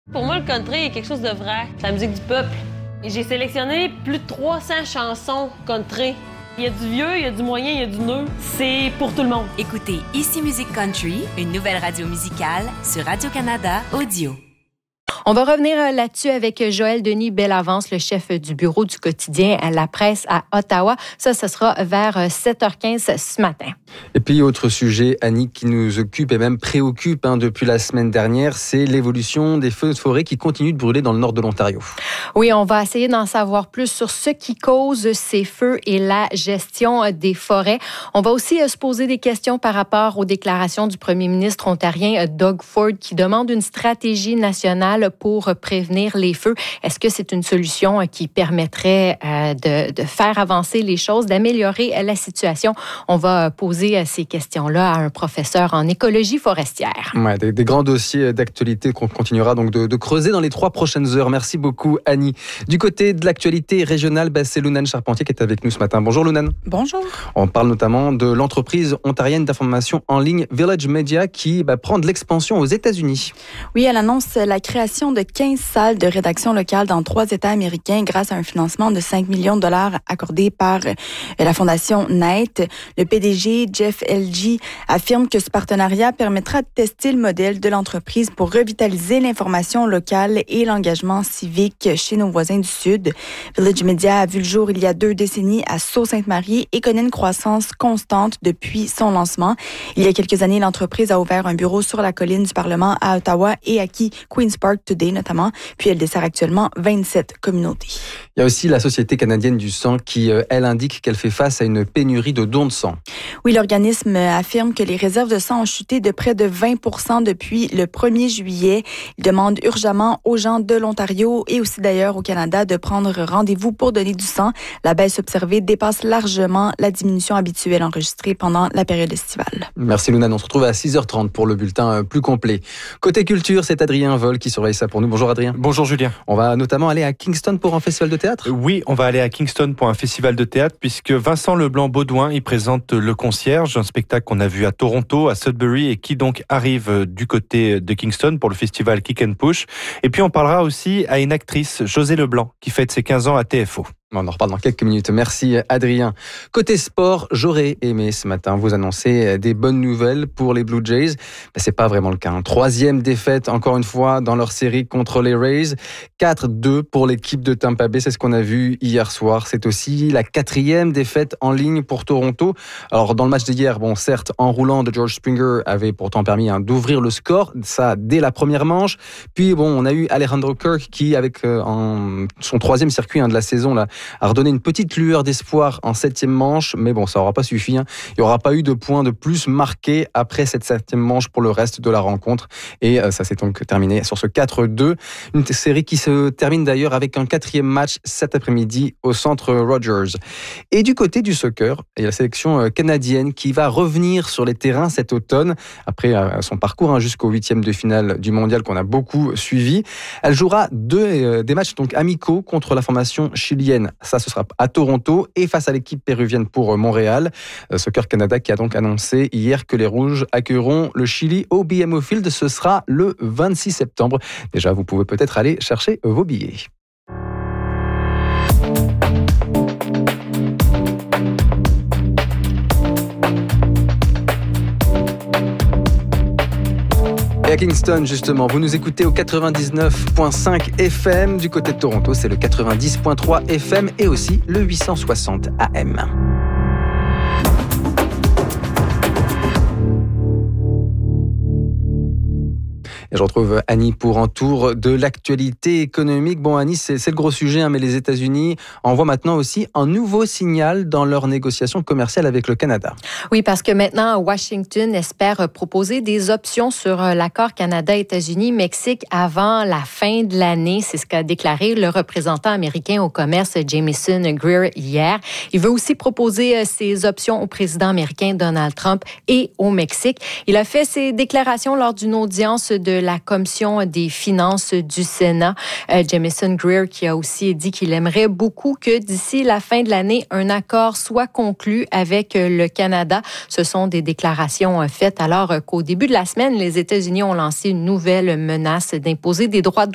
Pour moi, le country est quelque chose de vrai. C'est la musique du peuple. Et j'ai sélectionné plus de 300 chansons country. Il y a du vieux, il y a du moyen, il y a du neuf. C'est pour tout le monde. Écoutez Ici Musique Country, une nouvelle radio musicale sur Radio-Canada Audio. On va revenir là-dessus avec Joël Denis Bellavance, le chef du bureau du quotidien La Presse à Ottawa. Ça sera vers 7h15 ce matin. Et puis, autre sujet, Annie, qui nous occupe et même préoccupe depuis la semaine dernière, c'est l'évolution des feux de forêt qui continuent de brûler dans le nord de l'Ontario. Oui, on va essayer d'en savoir plus sur ce qui cause ces feux et la gestion des forêts. On va aussi se poser des questions par rapport aux déclarations du premier ministre ontarien Doug Ford qui demande une stratégie nationale pour prévenir les feux. Est-ce que c'est une solution qui permettrait de faire avancer les choses, d'améliorer la situation? On va poser ces questions-là à un professeur en écologie forestière. Ouais, des grands dossiers d'actualité qu'on continuera donc de creuser dans les 3 prochaines heures. Merci beaucoup, Annie. Du côté de l'actualité régionale, c'est Lounane Charpentier qui est avec nous ce matin. Bonjour Lounane. Bonjour. On parle notamment de l'entreprise ontarienne d'information en ligne Village Media qui prend de l'expansion aux États-Unis. Oui, elle annonce la création de 15 salles de rédaction locale dans 3 États américains grâce à un financement de 5 millions de dollars accordé par la Fondation Knight. Le PDG, Jeff Elgie, affirme que ce partenariat permettra de tester le modèle de l'entreprise pour revitaliser l'information locale et l'engagement civique chez nos voisins du Sud. Village Media a vu le jour il y a 2 décennies à Sault-Sainte-Marie et connaît une croissance constante depuis son lancement. Il y a quelques années, l'entreprise a ouvert un bureau sur la colline du Parlement à Ottawa et acquis Queen's Park Today notamment, puis elle dessert actuellement 27 communautés. Il y a aussi la Société canadienne du sang qui, elle, indique qu'elle fait face à une pénurie de dons de sang. Oui, l'organisme affirme que les réserves de sang ont chuté de près de 20% depuis le 1er juillet. Il demande urgemment aux gens de l'Ontario et aussi d'ailleurs au Canada de prendre rendez-vous pour donner du sang. La baisse observée dépasse largement la diminution habituelle enregistrée pendant la période estivale. Merci Lounane, on se retrouve à 6h30 pour le bulletin plus complet. Côté culture, c'est Adrien Vol qui surveille ça pour nous. Bonjour Adrien. Bonjour Julien. On va notamment aller à Kingston pour un festival de théâtre ? Oui, on va aller à Kingston pour un festival de théâtre puisque Vincent Leblanc-Baudouin y présente Le Concierge, un spectacle qu'on a vu à Toronto, à Sudbury et qui donc arrive du côté de Kingston pour le festival Kick and Push. Et puis on parlera aussi à une actrice, Josée Leblanc, qui fête ses 15 ans à TFO. On en reparle dans quelques minutes. Merci Adrien. Côté sport, j'aurais aimé ce matin vous annoncer des bonnes nouvelles pour les Blue Jays. C'est pas vraiment le cas. 3e défaite encore une fois dans leur série contre les Rays. 4-2 pour l'équipe de Tampa Bay. C'est ce qu'on a vu hier soir. C'est aussi la 4e défaite en ligne pour Toronto. Alors dans le match d'hier, certes, en roulant de George Springer avait pourtant permis d'ouvrir le score. Ça dès la première manche. Puis on a eu Alejandro Kirk qui avec son 3e circuit de la saison là a redonné une petite lueur d'espoir en 7e manche, mais ça n'aura pas suffi. Il n'y aura pas eu de points de plus marqués après cette 7e manche pour le reste de la rencontre. Et ça s'est donc terminé sur ce 4-2. Une série qui se termine d'ailleurs avec un 4e match cet après-midi au centre Rogers. Et du côté du soccer, il y a la sélection canadienne qui va revenir sur les terrains cet automne, après son parcours jusqu'au 8e de finale du mondial qu'on a beaucoup suivi. Elle jouera des matchs donc amicaux contre la formation chilienne. Ça, ce sera à Toronto et face à l'équipe péruvienne pour Montréal. Soccer Canada qui a donc annoncé hier que les Rouges accueilleront le Chili au BMO Field. Ce sera le 26 septembre. Déjà, vous pouvez peut-être aller chercher vos billets. Et à Kingston, justement, vous nous écoutez au 99.5 FM. Du côté de Toronto, c'est le 90.3 FM et aussi le 860 AM. Et je retrouve Annie pour un tour de l'actualité économique. Annie, c'est le gros sujet, mais les États-Unis envoient maintenant aussi un nouveau signal dans leurs négociations commerciales avec le Canada. Oui, parce que maintenant, Washington espère proposer des options sur l'accord Canada-États-Unis-Mexique avant la fin de l'année. C'est ce qu'a déclaré le représentant américain au commerce, Jamieson Greer, hier. Il veut aussi proposer ces options au président américain Donald Trump et au Mexique. Il a fait ces déclarations lors d'une audience de la Commission des finances du Sénat. Jamieson Greer qui a aussi dit qu'il aimerait beaucoup que d'ici la fin de l'année, un accord soit conclu avec le Canada. Ce sont des déclarations faites alors qu'au début de la semaine, les États-Unis ont lancé une nouvelle menace d'imposer des droits de